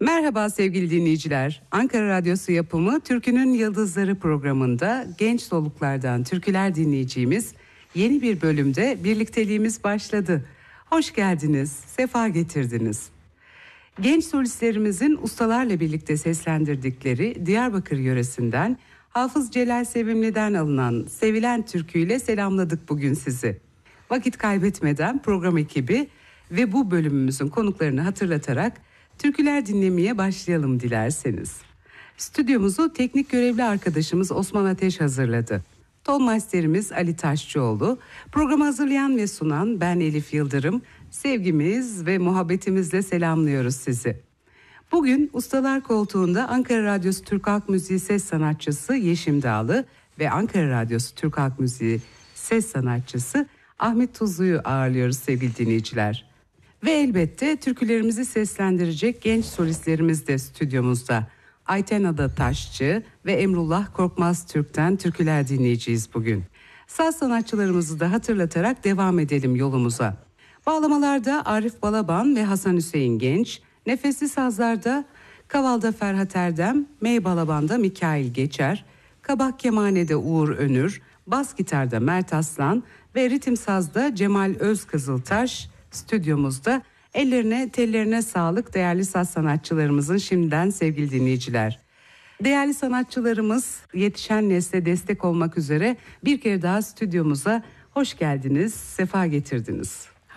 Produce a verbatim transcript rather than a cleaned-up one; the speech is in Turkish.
Merhaba sevgili dinleyiciler. Ankara Radyosu yapımı Türkünün Yıldızları programında genç soluklardan türküler dinleyeceğimiz yeni bir bölümde birlikteliğimiz başladı. Hoş geldiniz, sefa getirdiniz. Genç solistlerimizin ustalarla birlikte seslendirdikleri Diyarbakır yöresinden Hafız Celal Sevimli'den alınan sevilen türküyle selamladık bugün sizi. Vakit kaybetmeden program ekibi ve bu bölümümüzün konuklarını hatırlatarak türküler dinlemeye başlayalım dilerseniz. Stüdyomuzu teknik görevli arkadaşımız Osman Ateş hazırladı. Ton masterimiz Ali Taşçıoğlu, programı hazırlayan ve sunan ben Elif Yıldırım, sevgimiz ve muhabbetimizle selamlıyoruz sizi. Bugün ustalar koltuğunda Ankara Radyosu Türk Halk Müziği ses sanatçısı Yeşim Dağlı ve Ankara Radyosu Türk Halk Müziği ses sanatçısı Ahmet Tuzlu'yu ağırlıyoruz sevgili dinleyiciler. Ve elbette türkülerimizi seslendirecek genç solistlerimiz de stüdyomuzda. Ayten Ada Taşçı ve Emrullah Korkmaz Türk'ten türküler dinleyeceğiz bugün. Saz sanatçılarımızı da hatırlatarak devam edelim yolumuza. Bağlamalarda Arif Balaban ve Hasan Hüseyin Genç, nefesli sazlarda Kaval'da Ferhat Erdem, Mey Balaban'da Mikail Geçer, kabak kemanede Uğur Önür, bas gitarda Mert Aslan ve ritim sazda Cemal Özkızıltaş stüdyomuzda. Ellerine tellerine sağlık değerli saz sanatçılarımızın şimdiden sevgili dinleyiciler. Değerli sanatçılarımız yetişen nesle destek olmak üzere bir kere daha stüdyomuza hoş geldiniz, sefa getirdiniz.